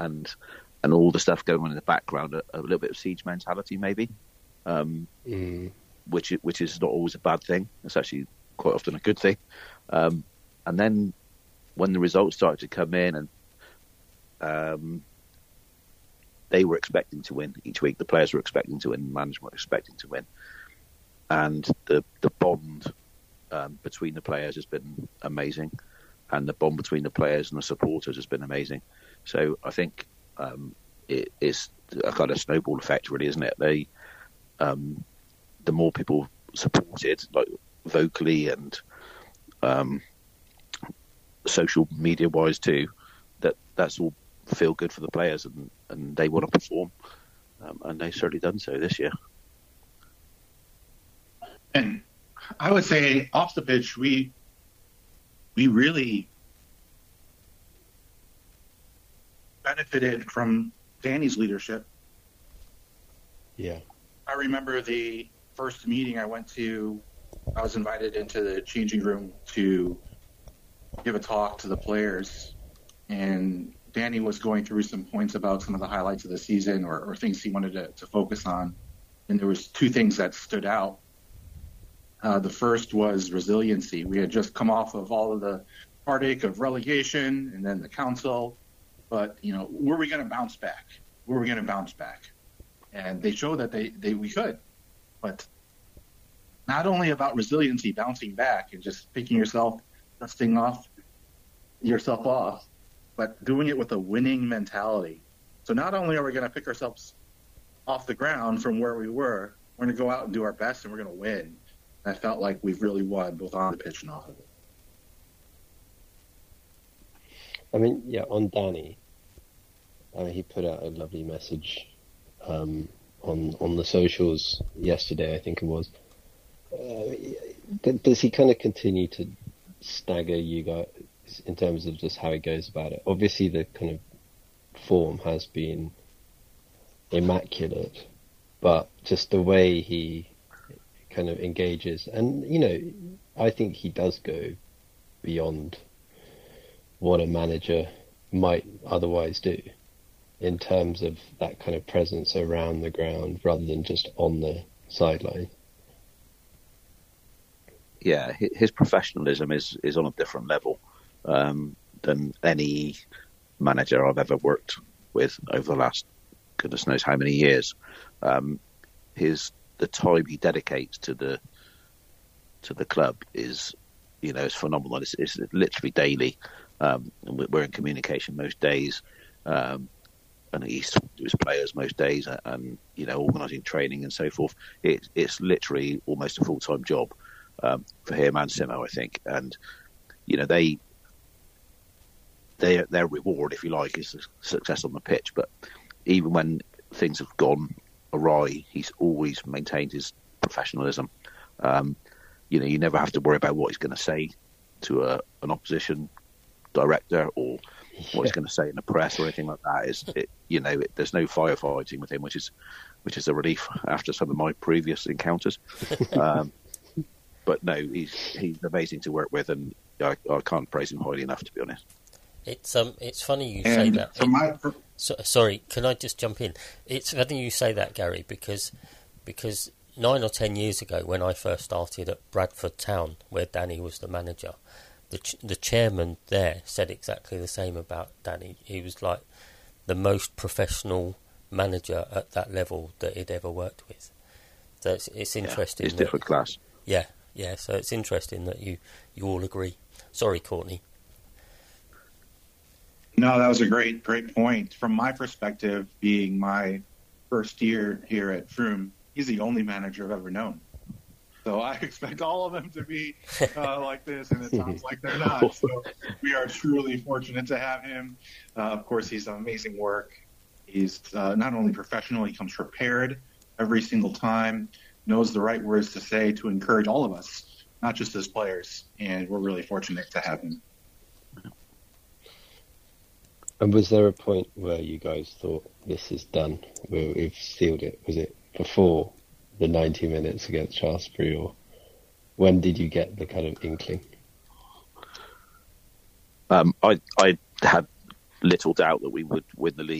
and all the stuff going on in the background, a little bit of siege mentality maybe, which is not always a bad thing. It's actually quite often a good thing. And then when the results started to come in, and they were expecting to win each week, the players were expecting to win, management were expecting to win, and the bond between the players has been amazing, and the bond between the players and the supporters has been amazing. So I think it's a kind of snowball effect, really, isn't it? The more people supported, like vocally and social media wise too, that's all feel good for the players, and they want to perform, and they've certainly done so this year. And I would say off the pitch, we really benefited from Danny's leadership. Yeah. I remember the first meeting I went to, I was invited into the changing room to give a talk to the players, and Danny was going through some points about some of the highlights of the season or things he wanted to focus on. And there was two things that stood out. The first was resiliency. We had just come off of all of the heartache of relegation and then the council. But, were we going to bounce back? Were we going to bounce back? And they showed that we could. But not only about resiliency, bouncing back and just picking yourself, dusting yourself off, but doing it with a winning mentality. So not only are we going to pick ourselves off the ground from where we were, we're going to go out and do our best, and we're going to win. And I felt like we've really won both on the pitch and off of it. I mean, yeah, on Danny, he put out a lovely message on the socials yesterday, I think it was. Does he kind of continue to stagger you guys in terms of just how he goes about it? Obviously, the kind of form has been immaculate, but just the way he kind of engages, and I think he does go beyond what a manager might otherwise do in terms of that kind of presence around the ground rather than just on the sideline. Yeah, his professionalism is on a different level than any manager I've ever worked with over the last goodness knows how many years. The time he dedicates to the club is phenomenal. It's literally daily. We're in communication most days, and he's talking to his players most days, and organising training and so forth. It's literally almost a full-time job for him and Simo, I think. And their reward, if you like, is success on the pitch. But even when things have gone awry, he's always maintained his professionalism. You never have to worry about what he's going to say to an opposition director or what he's going to say in the press or anything like that. There's no firefighting with him, which is a relief after some of my previous encounters. But no, he's amazing to work with, and I can't praise him highly enough, to be honest. It's funny you say that. Sorry, can I just jump in? It's funny you say that, Gary, because 9 or 10 years ago, when I first started at Bradford Town, where Danny was the manager, the chairman there said exactly the same about Danny. He was like the most professional manager at that level that he'd ever worked with. So it's interesting. It's different class. Yeah. So it's interesting that you all agree. Sorry, Courtney. No, that was a great point. From my perspective, being my first year here at Froome, he's the only manager I've ever known. So I expect all of them to be like this, and it sounds like they're not. So we are truly fortunate to have him. Of course, he's done amazing work. He's not only professional, he comes prepared every single time, knows the right words to say to encourage all of us, not just as players. And we're really fortunate to have him. And was there a point where you guys thought this is done, where we've sealed it? Was it before the 90 minutes against Shaftesbury, or when did you get the kind of inkling? I had little doubt that we would win the league.